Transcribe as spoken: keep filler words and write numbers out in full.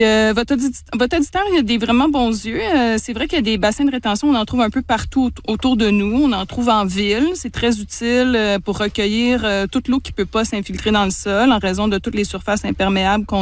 Euh, votre, audit- votre auditeur, il a des vraiment bons yeux. Euh, c'est vrai qu'il y a des bassins de rétention, on en trouve un peu partout aut- autour de nous. On en trouve en ville. C'est très utile euh, pour recueillir euh, toute l'eau qui peut pas s'infiltrer dans le sol en raison de toutes les surfaces imperméables qu'on